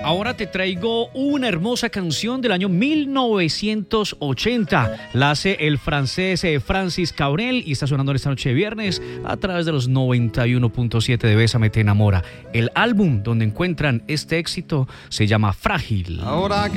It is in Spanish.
Ahora te traigo una hermosa canción del año 1980. La hace el francés Francis Cabrel y está sonando esta noche de viernes a través de los 91.7 de Bésame Te Enamora. El álbum donde encuentran este éxito se llama Frágil. Ahora que